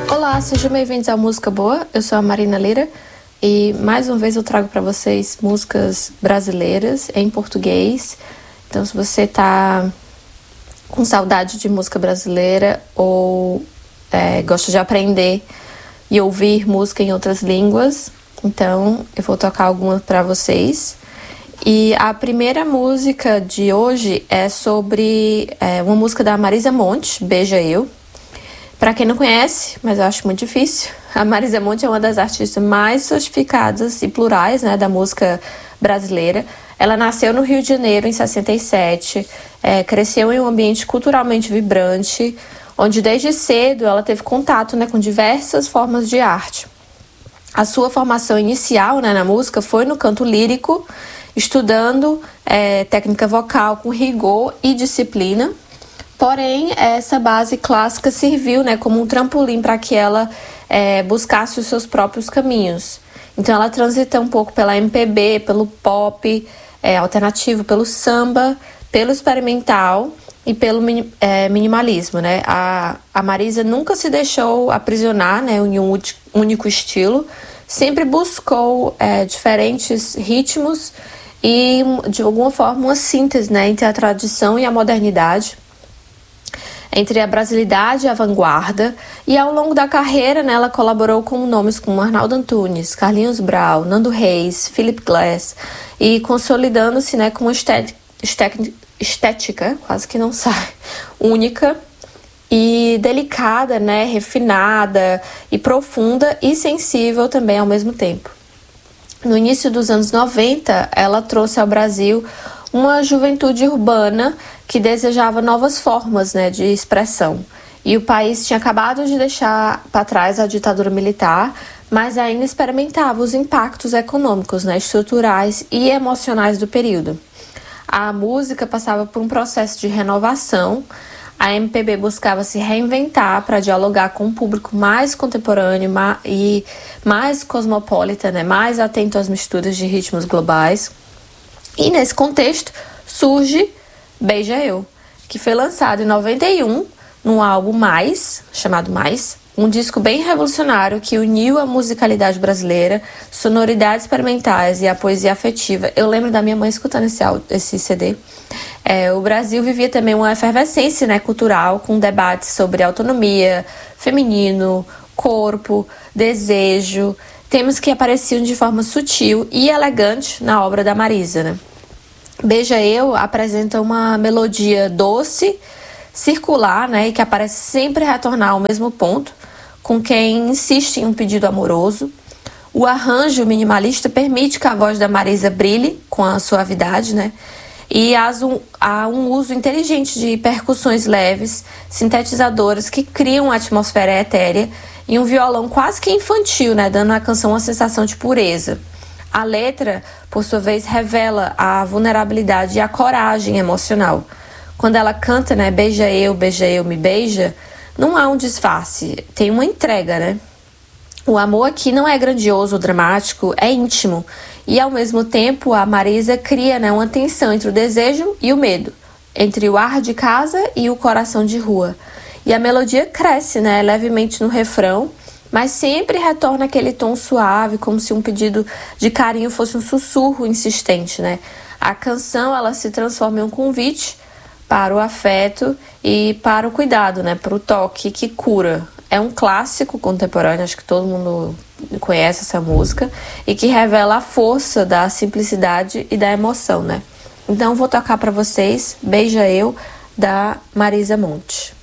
Olá, sejam bem-vindos ao Música Boa. Eu sou a Marina Lira e mais uma vez eu trago para vocês músicas brasileiras em português. Então, se você tá com saudade de música brasileira ou gosta de aprender e ouvir música em outras línguas, então eu vou tocar algumas para vocês. E a primeira música de hoje é sobre uma música da Marisa Monte, Beija Eu. Para quem não conhece, mas eu acho muito difícil, a Marisa Monte é uma das artistas mais sofisticadas e plurais, né, da música brasileira. Ela nasceu no Rio de Janeiro em 67, cresceu em um ambiente culturalmente vibrante, onde desde cedo ela teve contato, né, com diversas formas de arte. A sua formação inicial, né, na música foi no canto lírico, estudando técnica vocal com rigor e disciplina. Porém, essa base clássica serviu, né, como um trampolim para que ela buscasse os seus próprios caminhos. Então ela transita um pouco pela MPB, pelo pop alternativo, pelo samba, pelo experimental e pelo minimalismo, né? A Marisa nunca se deixou aprisionar, né, em um único estilo, sempre buscou diferentes ritmos e, de alguma forma, uma síntese, né, entre a tradição e a modernidade, entre a brasilidade e a vanguarda, e ao longo da carreira, né, ela colaborou com nomes como Arnaldo Antunes, Carlinhos Brau, Nando Reis, Philip Glass, e consolidando-se, né, com uma estética, quase que não sai, única e delicada, né, refinada e profunda e sensível também ao mesmo tempo. No início dos anos 90, ela trouxe ao Brasil uma juventude urbana que desejava novas formas, né, de expressão. E o país tinha acabado de deixar para trás a ditadura militar, mas ainda experimentava os impactos econômicos, né, estruturais e emocionais do período. A música passava por um processo de renovação. A MPB buscava se reinventar para dialogar com um público mais contemporâneo e mais cosmopolita, né, mais atento às misturas de ritmos globais. E nesse contexto surge Beija Eu, que foi lançado em 91 num álbum Mais, chamado Mais, um disco bem revolucionário que uniu a musicalidade brasileira, sonoridades experimentais e a poesia afetiva. Eu lembro da minha mãe escutando esse CD. O Brasil vivia também uma efervescência, né, cultural, com debates sobre autonomia, feminino, corpo, desejo, temas que apareciam de forma sutil e elegante na obra da Marisa, né? Beija Eu apresenta uma melodia doce, circular, né, e que parece sempre retornar ao mesmo ponto, com quem insiste em um pedido amoroso. O arranjo minimalista permite que a voz da Marisa brilhe com a suavidade, né? E há um uso inteligente de percussões leves, sintetizadoras que criam uma atmosfera etérea e um violão quase que infantil, né, dando à canção uma sensação de pureza. A letra, por sua vez, revela a vulnerabilidade e a coragem emocional. Quando ela canta, né, beija eu, me beija, não há um disfarce, tem uma entrega, né? O amor aqui não é grandioso ou dramático, é íntimo. E, ao mesmo tempo, a Marisa cria, né, uma tensão entre o desejo e o medo, entre o ar de casa e o coração de rua. E a melodia cresce, né, levemente no refrão, mas sempre retorna aquele tom suave, como se um pedido de carinho fosse um sussurro insistente, né? A canção, ela se transforma em um convite para o afeto e para o cuidado, né? Para o toque que cura. É um clássico contemporâneo, acho que todo mundo conhece essa música, e que revela a força da simplicidade e da emoção, né? Então vou tocar para vocês Beija Eu, da Marisa Monte.